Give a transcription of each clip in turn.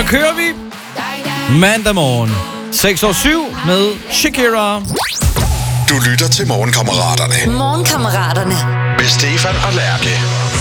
Så kører vi mandag morgen 6:07 med Shakira. Du lytter til Morgenkammeraterne. Morgenkammeraterne. Med Stefan og Lærke.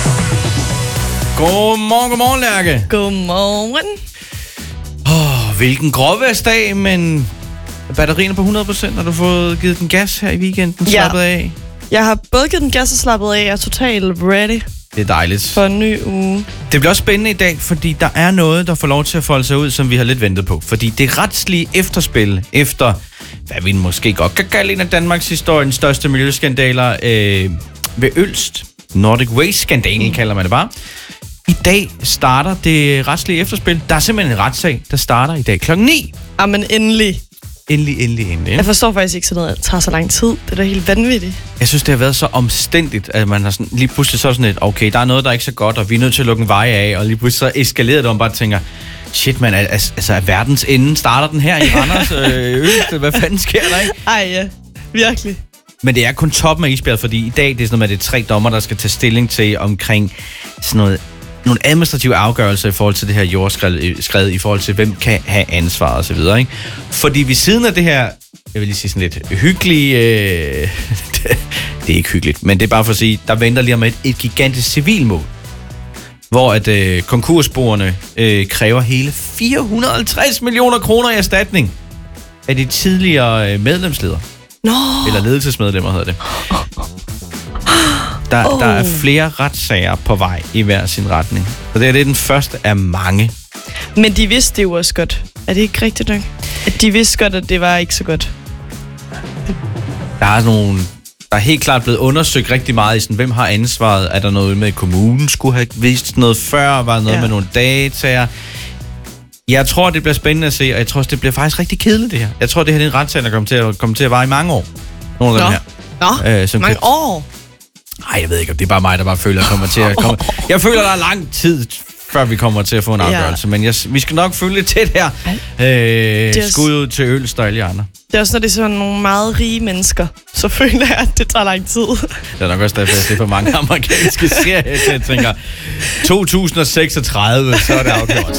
Godmorgen, Lærke. Godmorgen. Hvilken gråværsdag, men batterien er på 100%. Har du fået givet den gas her i weekenden? Ja. Slappet af? Jeg har både givet den gas og slappet af. Jeg er totalt ready Det er dejligt. for en ny uge. Det bliver også spændende i dag, fordi der er noget, der får lov til at folde sig ud, som vi har lidt ventet på. Fordi det retslige efterspil efter, hvad vi måske godt kan kalde en af Danmarks historiens største miljøskandaler ved Ølst. Nordic Waste-skandalen kalder man det bare. I dag starter det retslige efterspil. Der er simpelthen en retssag, der starter i dag klokken 9. Jamen endelig. Endelig. Jeg forstår faktisk ikke sådan noget, at tager så lang tid. Det er da helt vanvittigt. Jeg synes, det har været så omstændigt, at man har sådan, lige pludselig så sådan et, okay, der er noget, der er ikke så godt, og vi er nødt til at lukke en vej af, og lige pludselig så eskalerer det, og man bare tænker, shit, man, altså er verdens ende, starter den her i Randers Ølst? Hvad fanden sker der, ikke? Ej, ja. Virkelig. Men det er kun toppen af isbjerget, fordi i dag det er sådan noget med, det er 3 dommer, der skal tage stilling til omkring sådan noget, nogle administrative afgørelser i forhold til det her jordskred, i forhold til, hvem kan have ansvaret og så videre, ikke? Fordi ved siden af det her, jeg vil lige sige sådan lidt hyggelige, det er ikke hyggeligt, men det er bare for at sige, der venter lige om et gigantisk civilmål, hvor at konkursboerne kræver hele 450 millioner kroner i erstatning af de tidligere medlemsledere. Nå. Eller ledelsesmedlemmer hedder det. Der er flere retssager på vej i hver sin retning. Så det er den første af mange. Men de vidste det jo også godt. Er det ikke rigtigt nok? At de vidste godt, at det var ikke så godt. Der er helt klart blevet undersøgt rigtig meget i sådan, hvem har ansvaret? Er der noget med, at kommunen skulle have vist noget før? Var der noget med nogle dataer? Jeg tror, det bliver spændende at se, og jeg tror også, det bliver faktisk rigtig kedeligt, det her. Jeg tror, det her er en retssag, der kommer til at vare i mange år. Nogle af dem her. Mange år? Nej, jeg ved ikke, om det er bare mig, der bare føler, at kommer til at komme. Jeg føler, der er lang tid, før vi kommer til at få en afgørelse. Men vi skal nok følge tæt her. Skud ud til Ølst og alle andre. Det er også, når det er sådan nogle meget rige mennesker, så føler jeg, at det tager lang tid. Det er nok også derfor, jeg ser for mange amerikanske serier, jeg tænker, 2036, så er det afgjort.